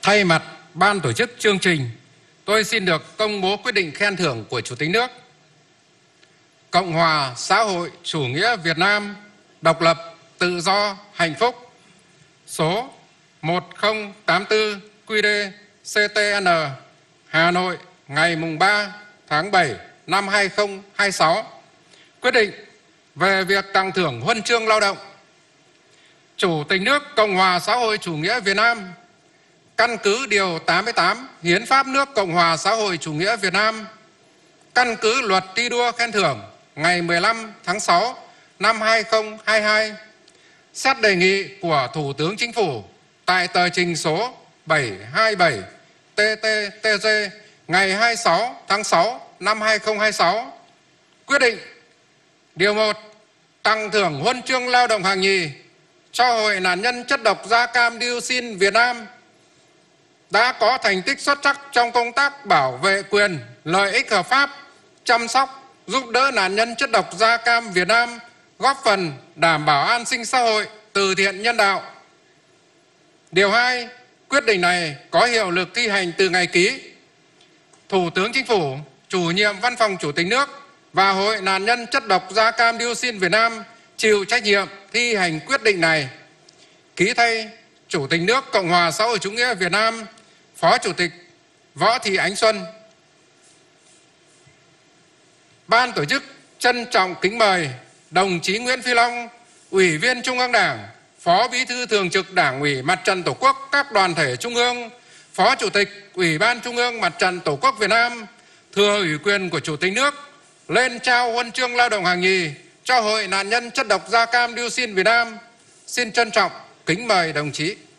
Thay mặt ban tổ chức chương trình, tôi xin được công bố quyết định khen thưởng của Chủ tịch nước. Cộng hòa xã hội chủ nghĩa Việt Nam độc lập, tự do, hạnh phúc số 1084 QĐ CTN Hà Nội ngày 3 tháng 7 năm 2026. Quyết định về việc tặng thưởng huân chương lao động. Chủ tịch nước Cộng hòa xã hội chủ nghĩa Việt Nam căn cứ điều 88 Hiến pháp nước Cộng hòa xã hội chủ nghĩa Việt Nam, căn cứ luật thi đua khen thưởng ngày 15 tháng 6 năm 2022, xét đề nghị của Thủ tướng Chính phủ tại tờ trình số 727 TT-TG ngày 26 tháng 6 năm 2026, quyết định điều 1 tặng thưởng huân chương lao động hạng nhì cho Hội nạn nhân chất độc da cam dioxin Việt Nam đã có thành tích xuất sắc trong công tác bảo vệ quyền, lợi ích hợp pháp, chăm sóc, giúp đỡ nạn nhân chất độc da cam Việt Nam, góp phần đảm bảo an sinh xã hội, từ thiện nhân đạo. Điều 2, quyết định này có hiệu lực thi hành từ ngày ký. Thủ tướng Chính phủ, chủ nhiệm Văn phòng Chủ tịch nước và Hội nạn nhân chất độc da cam dioxin Việt Nam chịu trách nhiệm thi hành quyết định này. Ký thay Chủ tịch nước Cộng hòa xã hội chủ nghĩa Việt Nam, Phó Chủ tịch Võ Thị Ánh Xuân. Ban tổ chức trân trọng kính mời đồng chí Nguyễn Phi Long, Ủy viên Trung ương Đảng, Phó Bí thư Thường trực Đảng ủy Mặt trận Tổ quốc các đoàn thể Trung ương, Phó Chủ tịch Ủy ban Trung ương Mặt trận Tổ quốc Việt Nam, thừa ủy quyền của Chủ tịch nước lên trao huân chương lao động hạng nhì cho Hội nạn nhân chất độc da cam dioxin Việt Nam. Xin trân trọng kính mời đồng chí.